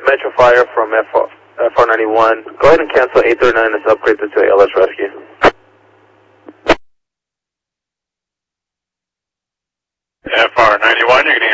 Metro Fire from FR91. Go ahead and cancel 839 and upgrade this to ALS Rescue. FR91, you're going to